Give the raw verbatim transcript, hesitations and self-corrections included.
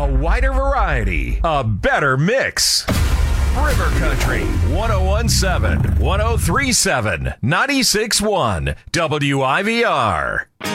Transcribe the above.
A wider variety, a better mix. River Country, one oh one point seven, one oh three point seven, ninety-six point one, W I V R.